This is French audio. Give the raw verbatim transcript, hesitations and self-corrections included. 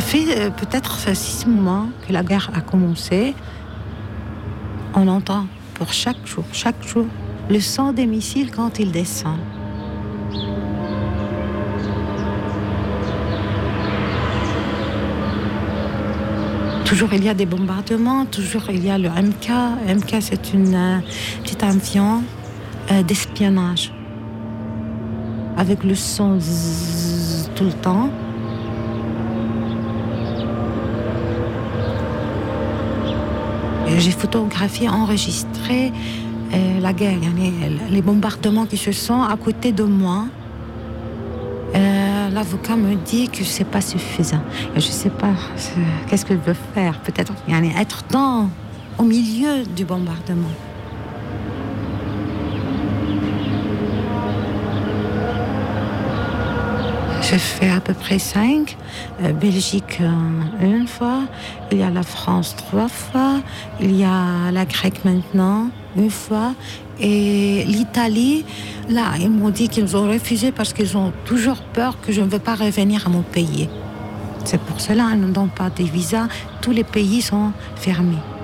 Ça fait euh, peut-être six mois que la guerre a commencé. On entend pour chaque jour, chaque jour, le son des missiles quand ils descendent. Toujours il y a des bombardements, toujours il y a le M K. M K, c'est une euh, petite avion euh, d'espionnage avec le son zzz, tout le temps. Et j'ai photographié, enregistré euh, la guerre, les bombardements qui se sont à côté de moi. Euh, l'avocat me dit que c'est pas suffisant. Et je sais pas qu'est-ce que je veux faire. Peut-être être dans, au milieu du bombardement. J'ai fait à peu près cinq. Euh, Belgique euh, une fois. Il y a la France trois fois. Il y a la Grèce maintenant une fois. Et l'Italie, là, ils m'ont dit qu'ils ont refusé parce qu'ils ont toujours peur que je ne veux pas revenir à mon pays. C'est pour cela qu'ils ne donnent pas de visa. Tous les pays sont fermés.